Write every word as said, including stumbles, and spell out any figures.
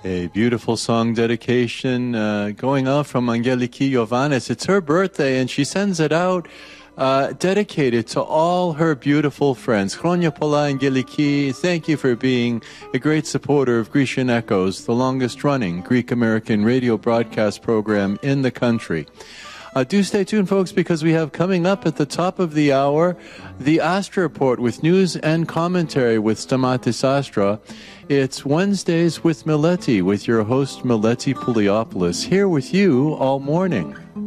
A beautiful song dedication uh, going out from Angeliki Jovanes. It's her birthday, and she sends it out uh, dedicated to all her beautiful friends. Chronia Pola Angeliki, thank you for being a great supporter of Grecian Echoes, the longest-running Greek-American radio broadcast program in the country. Uh, do stay tuned, folks, because we have coming up at the top of the hour the Astra Report with news and commentary with Stamatis Astra. It's Wednesdays with Mileti, with your host Mileti Pouliopoulos, here with you all morning.